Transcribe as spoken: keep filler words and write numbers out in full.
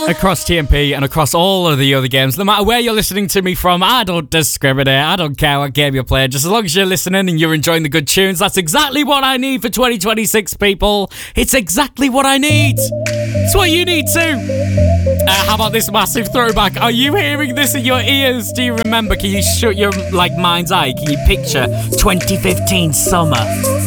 across T M P and across all of the other games. No matter where you're listening to me from, I don't discriminate. I don't care what game you're playing. Just as long as you're listening and you're enjoying the good tunes, that's exactly what I need for twenty twenty-six, people. It's exactly what I need. It's what you need too. Uh, how about this massive throwback? Are you hearing this in your ears? Do you remember? Can you shut your like mind's eye? Can you picture twenty fifteen summer?